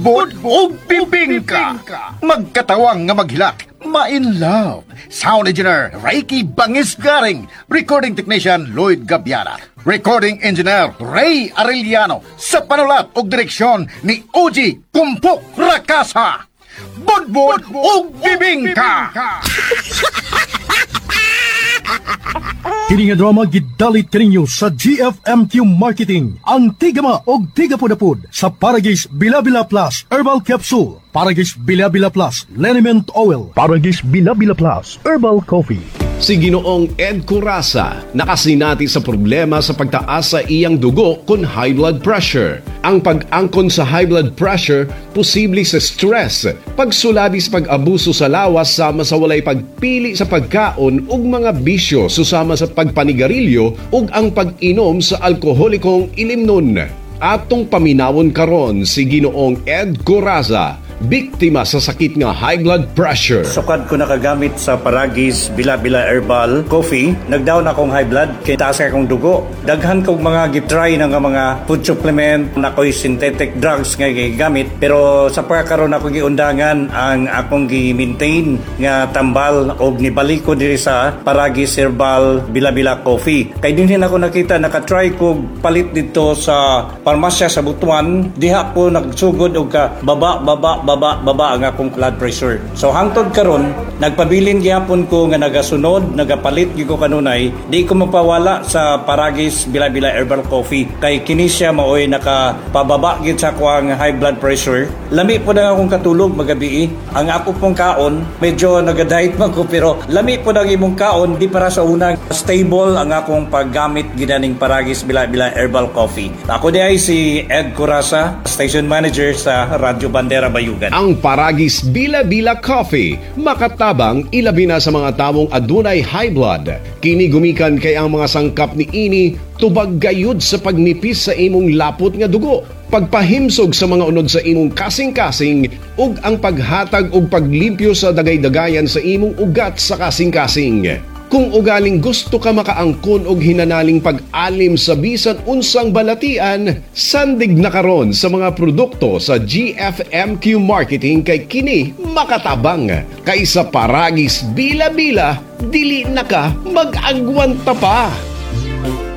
budbud o bibingka. Magkatawang nga maghilak, ma-in love. Sound engineer, Reiki Bangisgaring. Recording technician, Lloyd Gabiana. Recording engineer, Ray Arellano. Sa panulat o direksyon ni Oji Kumpok Rakasa. Budbud o bibingka. Kini nga drama gidalit kaninyo sa GFMQ Marketing. Ang tigama og tigapudapud sa Paragis Bila-Bila Plus Herbal Capsule, Paragis Bila-Bila Plus Liniment Oil, Paragis Bila-Bila Plus Herbal Coffee. Si Ginoong Ed Curasa nakasinati sa problema sa pagtaas sa iyang dugo kun high blood pressure. Ang pag-angkon sa high blood pressure posible sa stress, pagsuladi sa pag-abuso sa lawas sama sa walay pagpili sa pagkaon ug mga bisyo susama sa pagpanigarilyo ug ang pag-inom sa alkoholikong ilimnon. Atong paminawon karon si Ginoong Ed Curasa, biktima sa sakit nga high blood pressure. Sukad ko nakagamit sa Paragis Bila-Bila Herbal Coffee, nagdown akong high blood, kaya taas akong dugo. Daghan kong mga gitry ng mga food supplement, nakoy synthetic drugs nga gigamit, pero sa pagkakaroon ako giundangan ang akong gi-maintain nga tambal og nibalik ko diri sa Paragis Herbal Bila-Bila Coffee. Kay dinhin ako nakita, nakatry ko palit dito sa parmasya sa Butuan, diha ko nagsugod og ka baba ang akong blood pressure. So hangtod karon nagpabilin gyapon ko nga nagasunod, nagapalit gyud ko kanunay, di ko mapawala sa Paragis Bila-Bila Herbal Coffee. Kay kini siya maoy nakapababa gyud sa akong high blood pressure. Lami po na akong katulog magabi. Ang ako pong kaon medyo nagadiet man ko, pero lami po na imong kaon di para sa unang stable ang akong paggamit gidaning Paragis Bila-Bila Herbal Coffee. Ako di ay si Ed Curasa, station manager sa Radyo Bandera Bayugan. Ang Paragis Bila-Bila Coffee, makatabang ilabi na sa mga tawong adunay high blood. Kini gumikan kay ang mga sangkap ni ini tubag gayud sa pagnipis sa imong lapot nga dugo, pagpahimsog sa mga unod sa imong kasing-kasing ug ang paghatag og paglimpyo sa dagay-dagayan sa imong ugat sa kasing-kasing. Kung ugaling gusto ka makaangkon og hinanaling pag-alim sa bisan unsang balatian, sandig na karon sa mga produkto sa GFMQ Marketing kay kini makatabang. Kaysa Paragis Bila-Bila, dili na ka mag-agwanta pa.